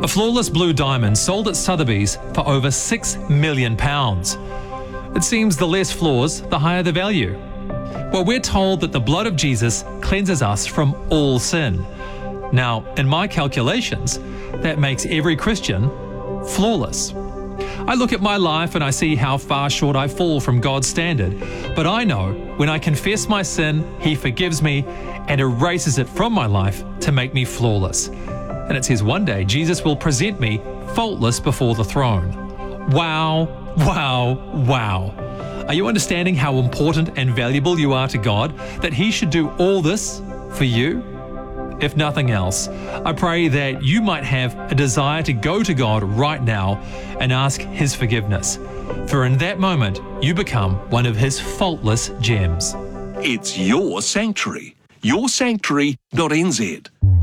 A flawless blue diamond sold at Sotheby's for over £6 million. It seems the less flaws, the higher the value. Well, we're told that the blood of Jesus cleanses us from all sin. Now, in my calculations, that makes every Christian flawless. I look at my life and I see how far short I fall from God's standard, but I know when I confess my sin, He forgives me and erases it from my life to make me flawless. And it says one day Jesus will present me faultless before the throne. Wow, wow, wow. Are you understanding how important and valuable you are to God, that He should do all this for you? If nothing else, I pray that you might have a desire to go to God right now and ask His forgiveness. For in that moment, you become one of His faultless gems. It's your sanctuary. Yoursanctuary.nz